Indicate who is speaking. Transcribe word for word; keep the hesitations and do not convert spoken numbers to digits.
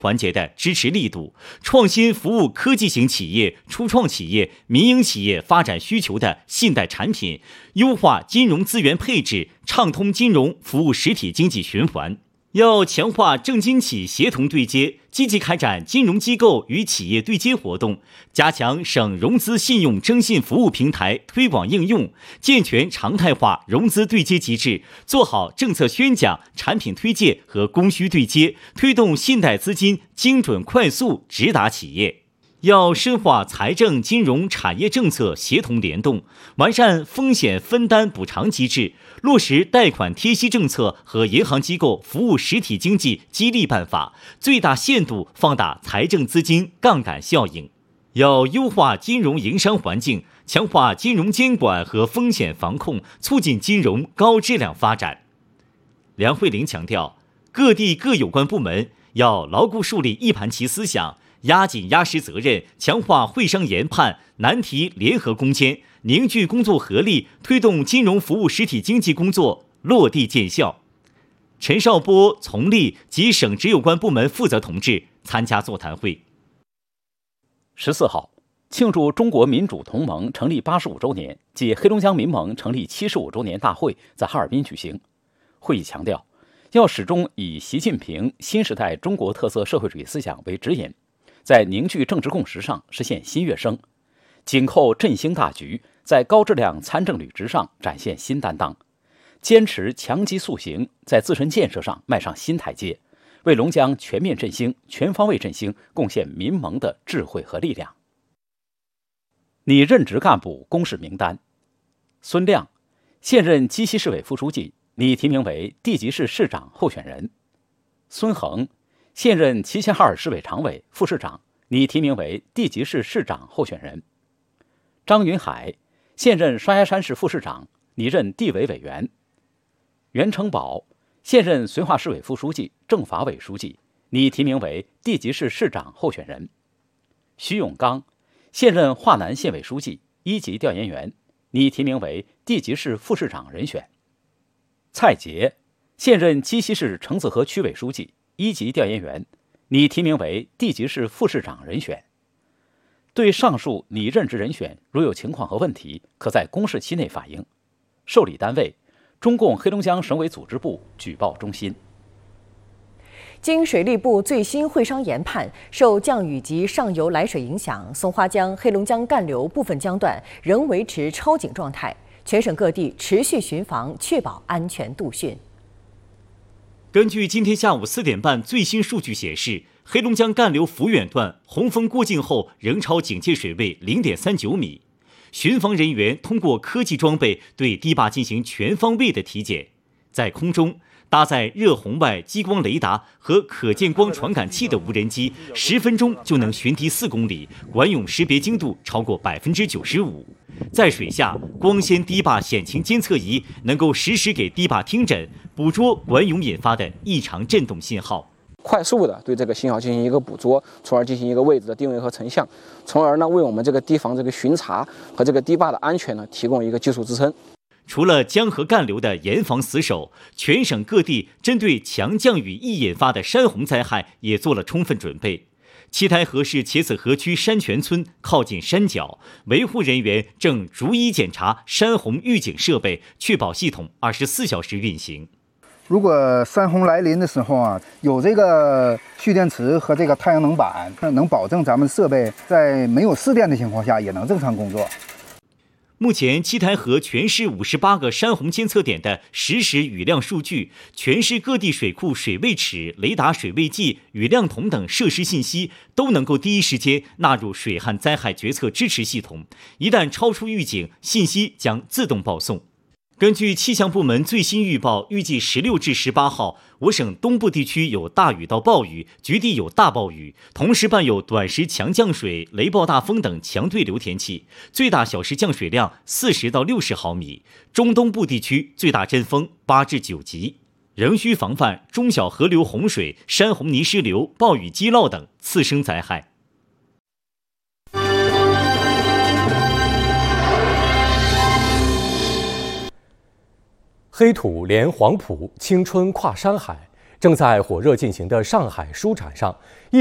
Speaker 1: 环节的支持力度，创新服务科技型企业、初创企业、民营企业发展需求的信贷产品，优化金融资源配置，畅通金融服务实体经济循环。要强化政经企协同对接，积极开展金融机构与企业对接活动，加强省融资信用征信服务平台推广应用，健全常态化融资对接机制，做好政策宣讲、产品推介和供需对接，推动信贷资金精准快速直达企业。要深化财政、金融、产业政策协同联动，完善风险分担补偿机制，落实贷款贴息政策和银行机构服务实体经济激励办法，最大限度放大财政资金杠杆效应。要优化金融营商环境，强化金融监管和风险防控，促进金融高质量发展。梁慧玲强调，各地各有关部门要牢固树立一盘棋思想，压紧压实责任，强化会商研判、难题联合攻坚，凝聚工作合力，推动金融服务实体经济工作落地见效。陈少波、丛丽及省直有关部门负责同志参加座谈会。
Speaker 2: 十四号，庆祝中国民主同盟成立八十五周年暨黑龙江民盟成立七十五周年大会在哈尔滨举行。会议强调，要始终以习近平新时代中国特色社会主义思想为指引，在凝聚政治共识上实现新跃升，紧扣振兴大局，在高质量参政履职上展现新担当，坚持强基塑形，在自身建设上迈上新台阶，为龙江全面振兴、全方位振兴贡献民盟的智慧和力量。拟任职干部公示名单：孙亮，现任鸡西市委副书记，拟提名为地级市市长候选人；孙恒，现任齐齐哈尔市委常委、副市长，拟提名为地级市市长候选人；张云海，现任双鸭山市副市长，拟任地委委员；袁成宝，现任绥化市委副书记、政法委书记，拟提名为地级市市长候选人；徐永刚，现任华南县委书记、一级调研员，拟提名为地级市副市长人选；蔡杰，现任鸡西市橙子河区委书记、一级调研员，拟提名为地级市副市长人选。对上述拟任职人选，如有情况和问题，可在公示期内反映。受理单位：中共黑龙江省委组织部举报中心。
Speaker 3: 经水利部最新会商研判，受降雨及上游来水影响，松花江、黑龙江干流部分江段仍维持超警状态，全省各地持续巡防，确保安全度汛。
Speaker 1: 根据今天下午四点半最新数据显示，黑龙江干流抚远段洪峰过境后仍超警戒水位 零点三九米。巡防人员通过科技装备对堤坝进行全方位的体检，在空中搭载热红外激光雷达和可见光传感器的无人机，十分钟就能巡堤四公里，管涌识别精度超过百分之九十五。在水下，光纤堤坝险情监测仪能够实时给堤坝听诊，捕捉管涌引发的异常振动信号，
Speaker 4: 快速的对这个信号进行一个捕捉，从而进行一个位置的定位和成像，从而呢为我们这个堤防这个巡查和这个堤坝的安全呢提供一个技术支撑。
Speaker 1: 除了江河干流的严防死守，全省各地针对强降雨易引发的山洪灾害也做了充分准备。七台河市茄子河区山泉村靠近山脚，维护人员正逐一检查山洪预警设备，确保系统二十四小时运行。
Speaker 5: 如果山洪来临的时候啊，有这个蓄电池和这个太阳能板，能保证咱们设备在没有失电的情况下也能正常工作。
Speaker 1: 目前，七台河全市五十八个山洪监测点的实时雨量数据，全市各地水库水位尺、雷达水位计、雨量筒等设施信息都能够第一时间纳入水旱灾害决策支持系统，一旦超出预警，信息将自动报送。根据气象部门最新预报，预计十六至十八号，我省东部地区有大雨到暴雨，局地有大暴雨，同时伴有短时强降水、雷暴大风等强对流天气，最大小时降水量四十到六十毫米。中东部地区最大阵风八至九级，仍需防范中小河流洪水、山洪泥石流、暴雨积涝等次生灾害。
Speaker 6: 黑土连黄埔，青春跨山海。 正在火热进行的上海书展上，